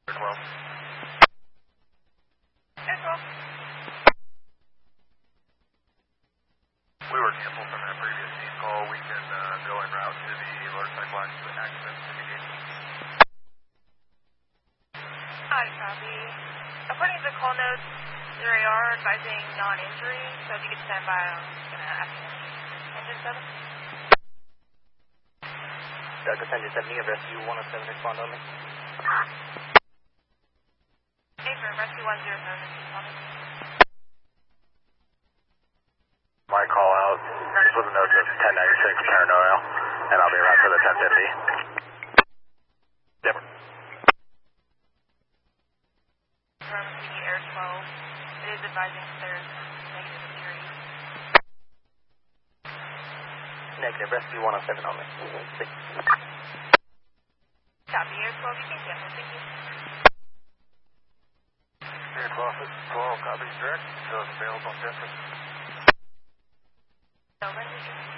12. Air 12. We were canceled from that previous team call. We can go en route to the alert pipeline to access mitigation. Hi, copy. According to the call notes, there are advising non-injury, so if you could stand by, I'm going to ask you engine 7. Douglas Engine 7, you have rescue 107 respond only. Affirm, rescue 107 respond only. My call out is with a note of 1096 paranoia, and I'll be around for the 1050. Denver. From the Air 12, it is advising there's negative injury. Negative, rescue 107 only. Copy, Air 12, you can cancel, thank you. Air 12, copies direct, shows available on Denver. So, when did you...